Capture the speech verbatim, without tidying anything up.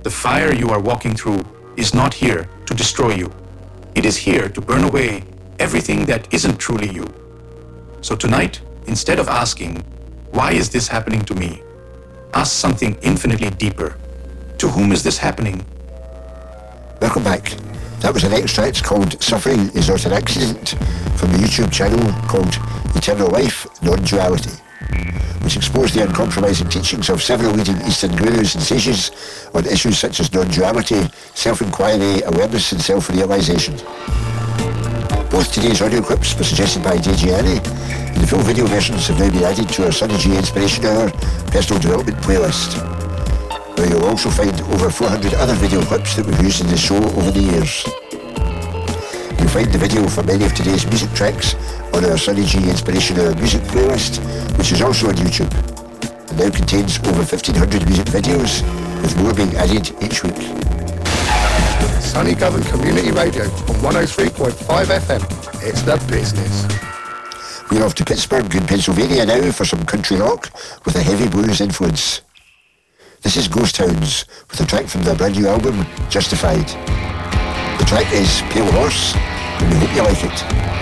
The fire you are walking through is not here to destroy you. It is here to burn away everything that isn't truly you. So tonight, instead of asking, why is this happening to me? Ask something infinitely deeper. To whom is this happening? Welcome back. That was an extract called Suffering is Not an Accident from the YouTube channel called Eternal Life, Non-Duality, which explores the uncompromising teachings of several leading Eastern gurus and sages on issues such as non-duality, self-inquiry, awareness and self-realization. Both today's audio clips were suggested by D J Annie, and the full video versions have now been added to our Sunny G Inspiration Hour personal development playlist, where you'll also find over four hundred other video clips that we've used in the show over the years. You'll find the video for many of today's music tracks on our Sunny G Inspiration Hour music playlist, which is also on YouTube, and now contains over fifteen hundred music videos, with more being added each week. Sunny Govan Community Radio on one oh three point five F M. It's the business. We're off to Pittsburgh in Pennsylvania now for some country rock with a heavy blues influence. This is Ghost Towns with a track from their brand new album, Justified. The track is Pale Horse, and we hope you like it.